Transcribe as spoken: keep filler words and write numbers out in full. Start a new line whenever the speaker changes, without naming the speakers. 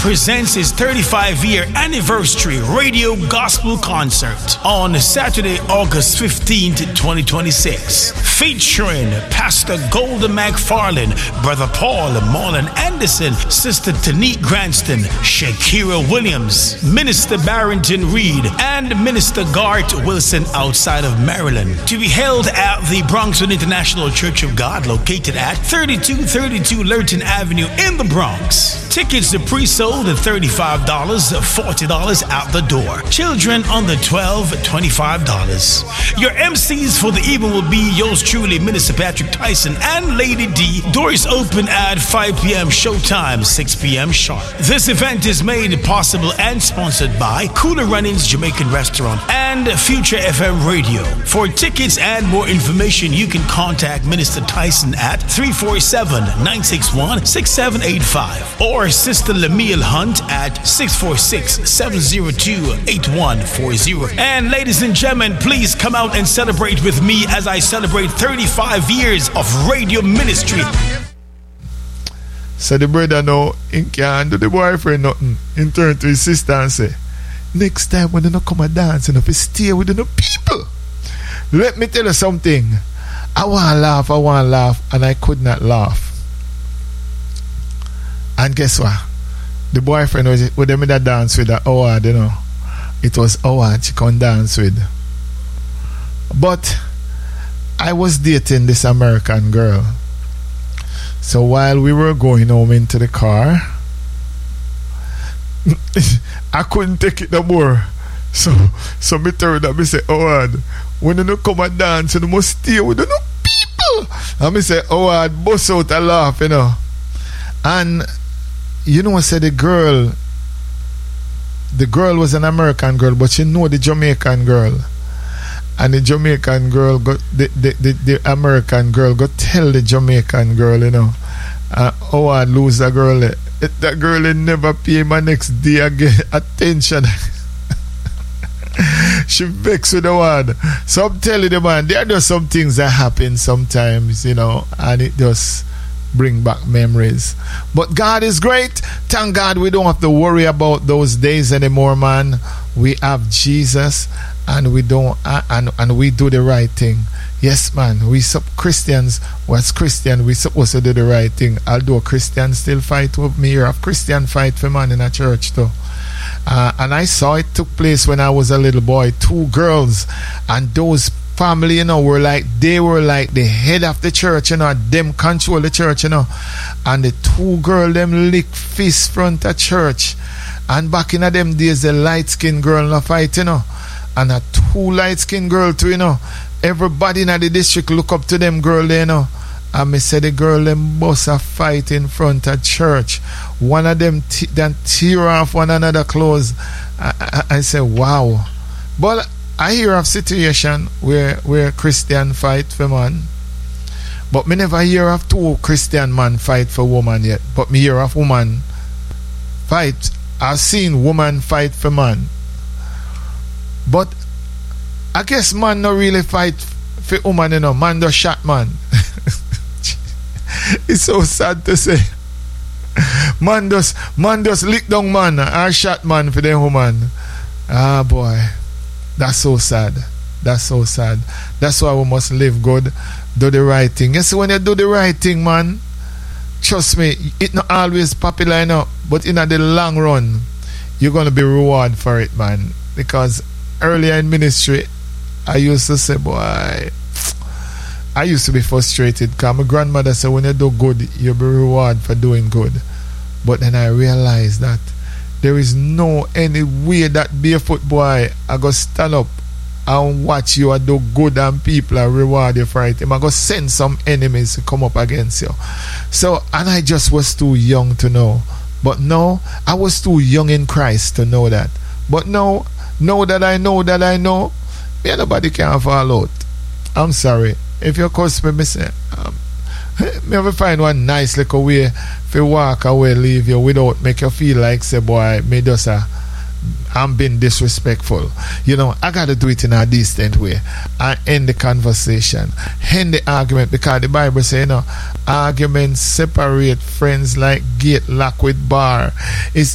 presents its thirty-five-year anniversary radio gospel concert on Saturday, August fifteenth, twenty twenty-six, featuring Pastor Golden McFarland, Brother Paul Marlon Anderson, Sister Tanique Granston, Shakira Williams, Minister Barrington Reed, and Minister Gart Wilson outside of Maryland. To be held at the Bronxwood International Church of God, located at thirty-two thirty-two Lurton Avenue in the Bronx. Tickets are pre-sold at thirty-five dollars, forty dollars out the door. Children under twelve, twenty-five dollars. Your M Cs for the evening will be yours truly, Minister Patrick Tyson and Lady D. Doors open at five p.m. showtime, six p.m. sharp. This event is made possible and sponsored by Cooler Runnings Jamaican Restaurant and Future F M Radio. For tickets and more information, you can contact Minister Tyson at three four seven, nine six one, six seven eight five or Sister Lamille Hunt at six four six, seven zero two, eight one four zero. And ladies and gentlemen, please come out and celebrate with me as I celebrate thirty-five years of radio ministry.
So the brother now, he can't do the boyfriend nothing. He turn to his sister and say, next time when you not come and dance, you know, if you stay with the people. Let me tell you something. I want to laugh, I want to laugh, and I could not laugh. And guess what? The boyfriend was with them in that dance with that Howard, you know. It was Howard she can dance with. But I was dating this American girl. So while we were going home into the car, I couldn't take it no more. So so me turned up, me say, Howard, when you no come and dance, you must stay with the no people. And me say, Howard, bust out a laugh, you know. And you know, I said the girl, the girl was an American girl, but she know the Jamaican girl. And the Jamaican girl got the, the, the, the American girl got tell the Jamaican girl, you know, uh, oh, I lose that girl. That girl will never pay my next day again attention. She vexed with the one. So I'm telling the man, there are just some things that happen sometimes, you know, and it just bring back memories. But God is great. Thank God we don't have to worry about those days anymore, man. We have Jesus, and we don't uh, and and we do the right thing. Yes, man. We sub Christians, as Christian, we supposed to do the right thing. Although Christians still fight with me, here have Christian fight for man in a church too. Uh, and I saw it took place when I was a little boy. Two girls, and those family, you know, were like, they were like the head of the church, you know, them control the church, you know. And the two girl, them lick fist front of church. And back in them days, the light-skinned girl in a fight, you know. And a two light-skinned girl too, you know. Everybody in the district look up to them girl there, you know. And me say the girl, them bust a fight in front of church. One of them t- then tear off one another clothes. I, I, I say, wow. But I hear of situation where where Christian fight for man, but me never hear of two Christian man fight for woman yet. But me hear of woman fight. I've seen woman fight for man, but I guess man no really fight for woman, you know. Man does shot man. It's so sad to say. Man does man does lick down man or shot man for them woman. Ah boy. That's so sad. That's so sad. That's why we must live good, do the right thing. You see, when you do the right thing, man, trust me, it's not always popular, you know, but in the long run, you're going to be rewarded for it, man. Because earlier in ministry, I used to say, boy, I used to be frustrated because my grandmother said, when you do good, you'll be rewarded for doing good. But then I realized that there is no any way that barefoot boy I go stand up and watch you and do good and people are reward you for it. I'm going to send some enemies to come up against you. So, and I just was too young to know. But no, I was too young in Christ to know that. But now, now that I know that I know, me nobody can fall out. I'm sorry. If you curse me, me say, um, me ever find one nice little way if you walk away, leave you without make you feel like say, boy, me just a I'm being disrespectful. You know, I gotta do it in a decent way and end the conversation, end the argument, because the Bible says, you know, arguments separate friends like gate locked with bar. It's